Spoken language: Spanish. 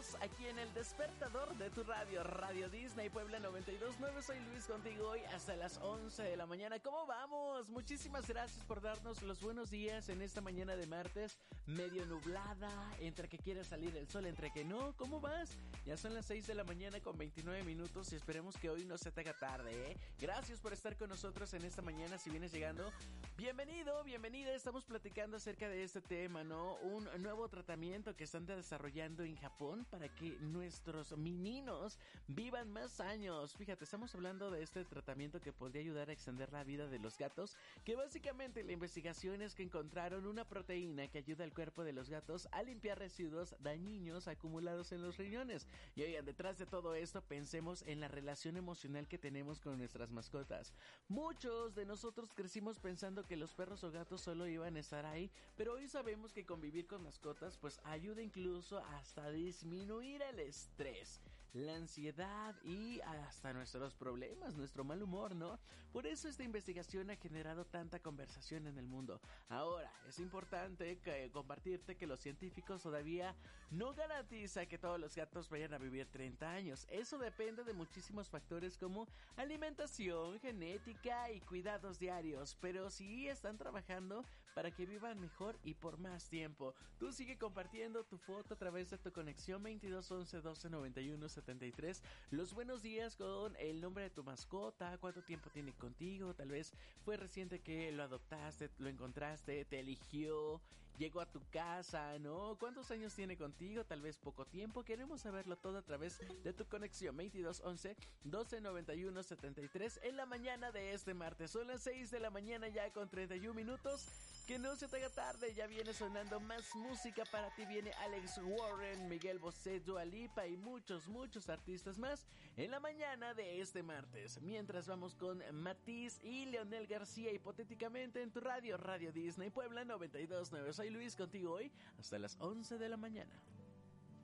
estamos aquí en el despertador de tu radio, Radio Disney Puebla 92.9. Soy Luis contigo hoy hasta las 11 de la mañana. ¿Cómo vamos? Muchísimas gracias por darnos los buenos días en esta mañana de martes, medio nublada, entre que quiere salir el sol, entre que no. ¿Cómo vas? Ya son las 6 de la mañana con 29 minutos y esperemos que hoy no se te haga tarde, ¿eh? Gracias por estar con nosotros en esta mañana. Si vienes llegando, bienvenido, bienvenida. Estamos platicando acerca de este tema, ¿no? Un nuevo tratamiento que están desarrollando en Japón para que nuestros meninos vivan más años. Fíjate, estamos hablando de este tratamiento que podría ayudar a extender la vida de los gatos, que básicamente la investigación es que encontraron una proteína que ayuda al cuerpo de los gatos a limpiar residuos dañinos acumulados en los riñones. Y oigan, detrás de todo esto pensemos en la relación emocional que tenemos con nuestras mascotas. Muchos de nosotros crecimos pensando que los perros o gatos solo iban a estar ahí, pero hoy sabemos que convivir con mascotas pues ayuda incluso hasta disminuir el estrés, la ansiedad y hasta nuestros problemas, nuestro mal humor, ¿no? Por eso esta investigación ha generado tanta conversación en el mundo. Ahora, es importante compartirte que los científicos todavía no garantizan que todos los gatos vayan a vivir 30 años. Eso depende de muchísimos factores como alimentación, genética y cuidados diarios, pero sí están trabajando para que vivan mejor y por más tiempo. Tú sigue compartiendo tu foto a través de tu conexión 2211 12 91 73. Los buenos días con el nombre de tu mascota, cuánto tiempo tiene contigo, tal vez fue reciente que lo adoptaste, lo encontraste, te eligió, llegó a tu casa, ¿no? ¿Cuántos años tiene contigo? Tal vez poco tiempo. Queremos saberlo todo a través de tu conexión 2211 12 91 73 en la mañana de este martes. Son las 6 de la mañana ya con 31 minutos. Que no se te haga tarde, ya viene sonando más música para ti. Viene Alex Warren, Miguel Bosé, Dua Lipa y muchos artistas más en la mañana de este martes. Mientras vamos con Matiz y Leonel García, hipotéticamente en tu radio, Radio Disney Puebla 92.9. Soy Luis contigo hoy hasta las 11 de la mañana.